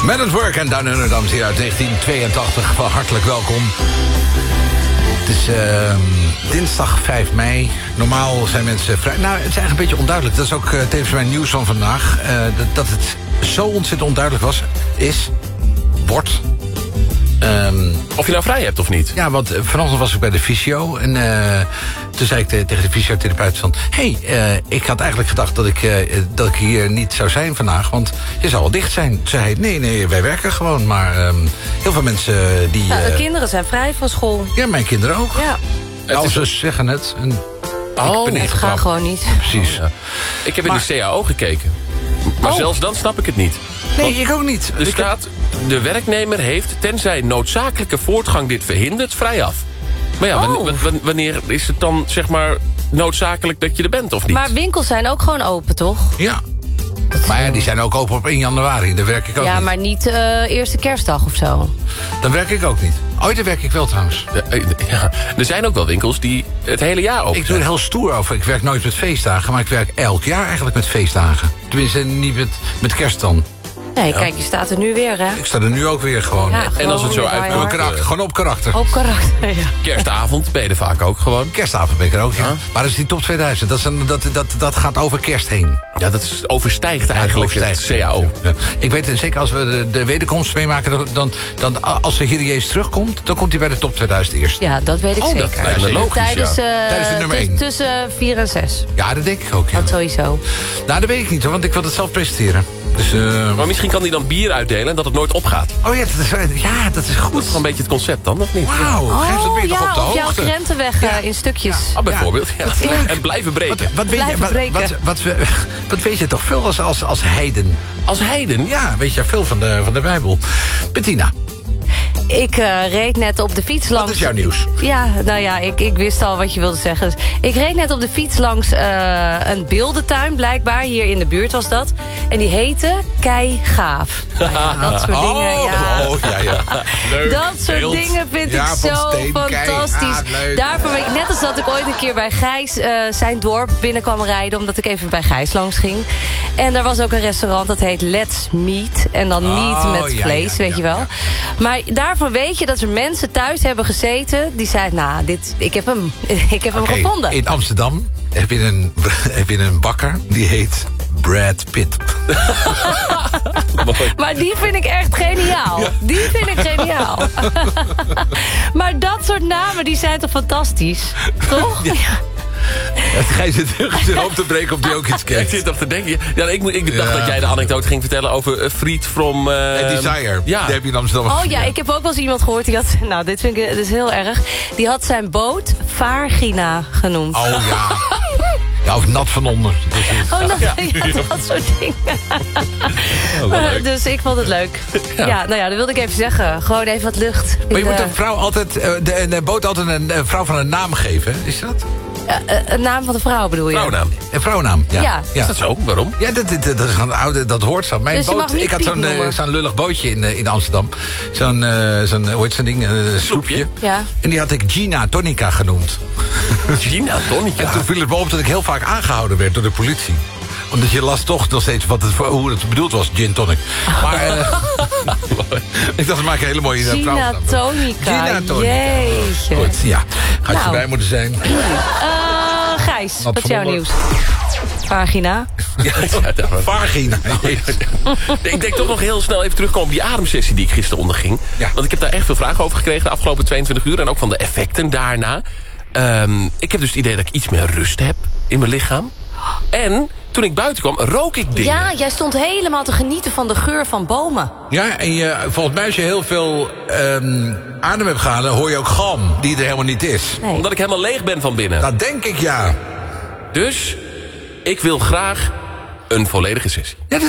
Man at Work en Down Under, dames en heren, uit 1982. Wel hartelijk welkom. Het is dinsdag 5 mei. Normaal zijn mensen vrij... Nou, het is eigenlijk een beetje onduidelijk. Dat is ook tevens mijn nieuws van vandaag. Dat het zo ontzettend onduidelijk wordt... Of je nou vrij hebt of niet? Ja, want vanochtend was ik bij de fysio. En toen zei ik tegen de fysiotherapeut van... ik had eigenlijk gedacht dat ik hier niet zou zijn vandaag. Want je zou al dicht zijn. Toen zei hij, nee, wij werken gewoon. Maar heel veel mensen die... Ja, de kinderen zijn vrij van school. Ja, mijn kinderen ook. Ja. Nou, ze zeggen het. En ik ga gewoon niet. Precies. Ja. Ik heb in de CAO gekeken. Maar zelfs dan snap ik het niet. Nee, ik ook niet. Er staat, de werknemer heeft, tenzij noodzakelijke voortgang dit verhindert, vrij af. Maar ja, wanneer is het dan, zeg maar, noodzakelijk dat je er bent of niet? Maar winkels zijn ook gewoon open, toch? Ja. Maar ja, die zijn ook open op 1 januari. Daar werk ik ook niet. Ja, maar niet eerste kerstdag of zo. Dan werk ik ook niet. Oh, daar werk ik wel trouwens. Ja, er zijn ook wel winkels die het hele jaar open zijn. Ik doe er heel stoer over. Ik werk nooit met feestdagen, maar ik werk elk jaar eigenlijk met feestdagen. Tenminste, niet met kerst dan. Nee, kijk, je staat er nu weer, hè? Ik sta er nu ook weer gewoon. Ja, en als het zo uitkomt... Gewoon op karakter. Op karakter, ja. Kerstavond ben je er vaak ook gewoon. Kerstavond ben ik er ook, ja. Maar dat is die top 2000. Dat gaat over kerst heen. Ja, dat overstijgt eigenlijk het CAO. Ja. Ik weet zeker, als we de wederkomst meemaken... dan als de Heer Jezus terugkomt... dan komt hij bij de top 2000 eerst. Ja, dat weet ik zeker. Dat lijkt me logisch, Tijdens de nummer 1. Tussen 4 en 6. Ja, dat denk ik ook, ja. Dat sowieso. Nou, dat weet ik niet, hoor, want ik wil het zelf presenteren. Dus, maar misschien kan hij dan bier uitdelen en dat het nooit opgaat. Oh ja, dat is goed. Dat is toch een beetje het concept dan, of niet? Wauw, geef het weer nog op de of jouw hoogte. krenten weg in stukjes. Ja, bijvoorbeeld. Ja. En blijven breken. Wat weet je toch veel als heiden? Als heiden? Ja, weet je veel van de Bijbel. Bettina. Ik reed net op de fiets langs... Wat is jouw nieuws? Ja, nou ja, ik wist al wat je wilde zeggen. Dus ik reed net op de fiets langs een beeldentuin, blijkbaar. Hier in de buurt was dat. En die heette Kei Gaaf. Nou ja, dat soort dingen, ja. Leuk. Dat soort dingen vind ik zo fantastisch. Daarvoor weet ik, net als dat ik ooit een keer bij Gijs zijn dorp binnen kwam rijden... omdat ik even bij Gijs langs ging. En daar was ook een restaurant dat heet Let's Meat. En dan niet met vlees, weet je wel. Maar daarvan weet je dat er mensen thuis hebben gezeten... die zeiden, nou, ik heb hem gevonden. In Amsterdam heb je een bakker, die heet Brad Pitt. Maar die vind ik echt geniaal. Ja. Die vind ik geniaal. Maar dat soort namen, die zijn toch fantastisch? Toch? Ja. Hij zit heel hoop te breken op die ook iets kent. Ik zit nog te denken. Ja, ik dacht dat jij de anekdote ging vertellen over Fried from... Desire. Ja. Die heb je in Amsterdam. Oh ja, ik heb ook wel eens iemand gehoord die had... Nou, dit vind ik dus heel erg. Die had zijn boot Vagina genoemd. Oh ja. Ja, of nat van onder. Dat soort dingen. Dus ik vond het leuk. Ja, nou ja, dat wilde ik even zeggen. Gewoon even wat lucht. Maar je moet een vrouw altijd... de boot altijd een vrouw van een naam geven. Is dat? Een naam van de vrouw bedoel je? Vrouwnaam. Een vrouwnaam, ja. Is dat zo? Waarom? Ja, dat is een oude, dat hoort zo. Mijn dus boot, ik had zo'n lullig bootje in Amsterdam. Zo'n hoe heet zo'n ding? Sloepje. Ja. En die had ik Gina Tonica genoemd. Gina Tonica? En toen viel het me op dat ik heel vaak aangehouden werd door de politie. Omdat je las toch nog steeds hoe het bedoeld was, gin tonic. Maar ik dacht, dat maak een hele mooie Gina Tonica. Gina Tonica. Jeetje. Goed, ja. Gaat je bij moeten zijn. Gijs, wat is jouw nieuws? Vagina. Vagina. Ik denk toch nog heel snel even terugkomen op die ademsessie die ik gisteren onderging. Ja. Want ik heb daar echt veel vragen over gekregen de afgelopen 22 uur. En ook van de effecten daarna. Ik heb dus het idee dat ik iets meer rust heb in mijn lichaam. En toen ik buiten kwam, rook ik dingen. Ja, jij stond helemaal te genieten van de geur van bomen. Ja, en volgens mij als je heel veel adem hebt gehaald... dan hoor je ook galm, die er helemaal niet is. Nee. Omdat ik helemaal leeg ben van binnen. Dat denk ik, ja. Dus ik wil graag een volledige sessie. Ja,